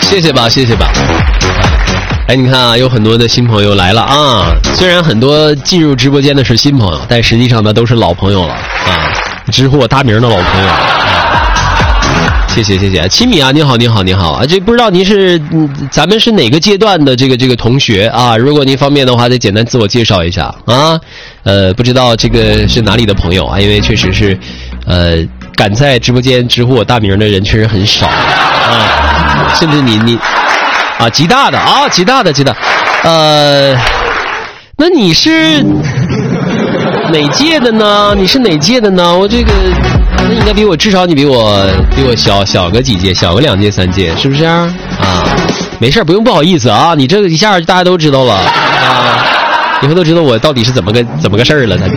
谢谢吧，谢谢吧。哎，你看啊，有很多的新朋友来了啊。虽然很多进入直播间的是新朋友，但实际上呢都是老朋友了啊，直呼我大名的老朋友。谢谢谢谢，七米啊，你好你好你好啊，这不知道您是咱们是哪个阶段的这个同学啊？如果您方便的话，再简单自我介绍一下啊。不知道这个是哪里的朋友啊？因为确实是敢在直播间直呼我大名的人确实很少啊，甚至你啊，吉大的啊，吉大，那你是哪届的呢？你是哪届的呢？我这个。那应该至少你比我小个几届，小个2届3届，是不是啊？没事，不用不好意思啊，你这个一下大家都知道了啊，以后都知道我到底是怎么个事儿了。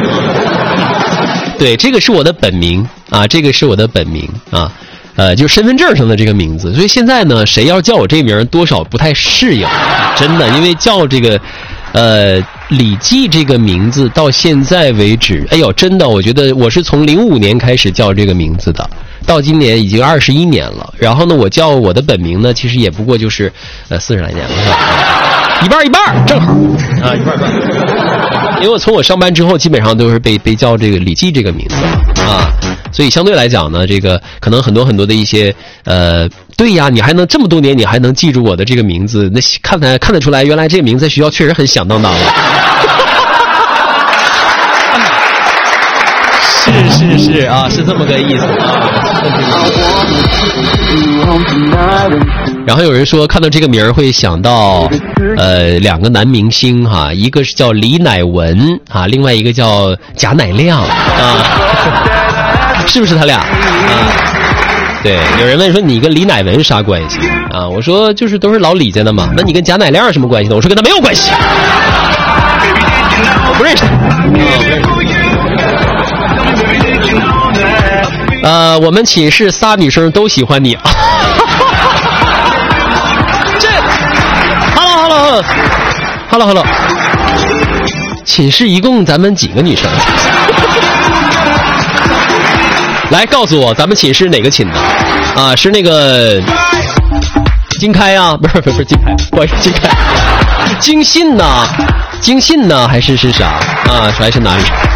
对，这个是我的本名啊，这个是我的本名啊，就是身份证上的这个名字，所以现在呢，谁要叫我这名多少不太适应，真的，因为叫这个李记这个名字到现在为止，哎呦，真的，我觉得我是从05年开始叫这个名字的，到今年已经21年了。然后呢，我叫我的本名呢，其实也不过就是40来年了，是吧？一半，正好啊，一半。因为我从我上班之后，基本上都是被叫这个李记这个名字啊，所以相对来讲呢，这个可能很多的一些对呀，你还能这么多年，你还能记住我的这个名字，那看得出来，原来这个名字在学校确实很响当当的。是啊，是这么个意思啊。然后有人说看到这个名儿会想到2个男明星哈，一个是叫李乃文啊，另外一个叫贾乃亮啊，是不是他俩啊？对，有人问说你跟李乃文啥关系啊？我说就是都是老李家的嘛。那你跟贾乃亮什么关系呢？我说跟他没有关系，我不认识。我们寝室仨女生都喜欢你。这 ，hello， 寝室一共咱们几个女生？来告诉我，咱们寝室哪个寝的？啊，是那个金开啊？不是金开，不好意思，金开，京信呢？还是啥？啊，还是哪里？